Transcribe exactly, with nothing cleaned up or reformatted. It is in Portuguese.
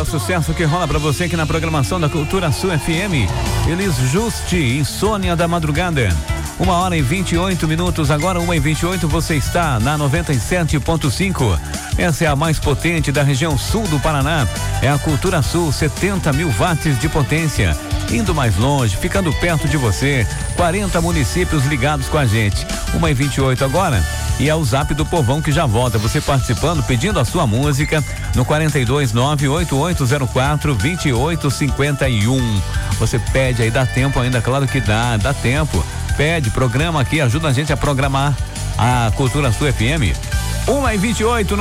o sucesso que rola pra você aqui na programação da Cultura Sul F M. Elis Juste, Insônia da Madrugada. Uma hora e vinte e oito minutos, agora uma e vinte e oito, você está na noventa e sete ponto cinco. Essa é a mais potente da região sul do Paraná. É a Cultura Sul, setenta mil watts de potência. Indo mais longe, ficando perto de você. quarenta municípios ligados com a gente. uma e vinte e oito agora. E é o Zap do Povão que já volta. Você participando, pedindo a sua música no quarenta e dois, nove oito oito zero quatro, vinte e oito cinquenta e um. Você pede aí, dá tempo ainda, claro que dá, dá tempo. Pede, programa aqui, ajuda a gente a programar a Cultura Sul F M. uma e vinte e oito.